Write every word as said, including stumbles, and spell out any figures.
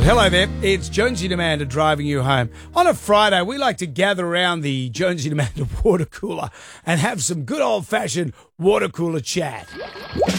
Hello there, it's Jonesy and Amanda driving you home. On a Friday, we like to gather around the Jonesy and Amanda water cooler and have some good old-fashioned water cooler chat.